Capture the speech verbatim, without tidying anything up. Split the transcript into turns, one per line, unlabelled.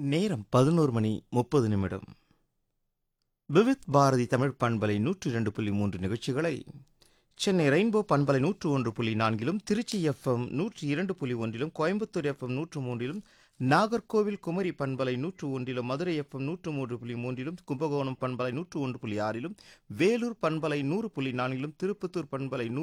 நேரம் பதினொரு மணி முப்பது நிமிடம். விவித் பாரதி தமிழ் பண்பலை நூற்று இரண்டு புள்ளி மூன்று நிகழ்ச்சிகளை சென்னை ரெயின்போ பண்பலை நூற்று ஒன்று புள்ளி நான்கிலும், திருச்சி எஃப்எம் நூற்று இரண்டு புள்ளி ஒன்றிலும், கோயம்புத்தூர் எஃப்எம் நூற்று மூன்றிலும், நாகர்கோவில் குமரி பண்பலை நூற்று ஒன்றிலும், மதுரை எஃப்எம் நூற்று மூன்று புள்ளி மூன்றிலும், கும்பகோணம் பண்பலை நூற்று ஒன்று புள்ளி ஆறிலும், வேலூர் பண்பலை நூறு புள்ளி நான்கிலும், திருப்பத்தூர் பண்பலை